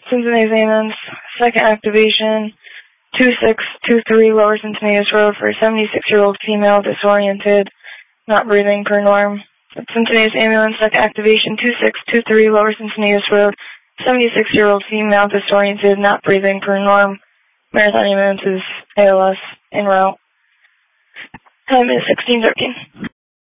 Cincinnati ambulance, second activation, 2623 Lower Cincinnati Road for a 76-year-old female disoriented, not breathing per norm. Cincinnati ambulance, second activation, 2623 Lower Cincinnati Road, 76-year-old female disoriented, not breathing per norm. Marathon ambulance is ALS en route. Time is 16:13.